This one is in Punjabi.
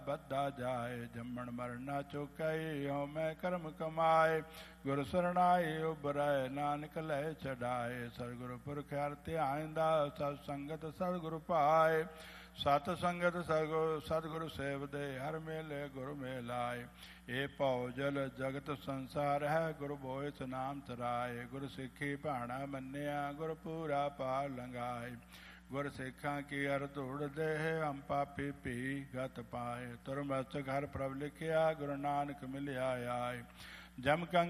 ਬੱਧਾ ਜਾਏ। ਜੰਮਣ ਮਰਨ ਨਾ ਚੁਕਾਈ ਹਉ ਮੈਂ ਕਰਮ ਕਮਾਏ। ਗੁਰ ਸਰਣਾਈ ਉਬਰੈ ਨਾਨਕ ਲੈ ਛਡਾਏ। ਸਤਿਗੁਰ ਪੁਰਖ ਹਰਿ ਧਿਆਇਂਦਾ ਸਤ ਸੰਗਤ ਸਤਿਗੁਰ ਪਾਏ। ਸਤ ਸੰਗਤ ਸਤਿਗੁਰ ਸੇਵਦੇ ਹਰ ਮੇਲੇ ਗੁਰ ਮੇਲਾਏ। ਇਹ ਭਉ ਜਲ ਜਗਤ ਸੰਸਾਰ ਹੈ ਗੁਰ ਬੋਇ ਨਾਮ ਤਰਾਏ। ਗੁਰ ਸਿੱਖੀ ਭਾਣਾ ਮੰਨਿਆ ਗੁਰ ਪੂਰਾ ਪਾਰ ਲੰਘਾਏ। ਗੁਰ ਸਿੱਖਾਂ ਕੀ ਅਰ ਧੂੜ ਦੇਹ ਹਮ ਪਾਪੀ ਭੀ ਗਤ ਪਾਏ। ਤੁਰ ਮਸਤਕ ਹਰ ਪ੍ਰਭ ਲਿਖਿਆ ਗੁਰੂ ਨਾਨਕ ਮਿਲਿਆ ਆਏ। ਜਮ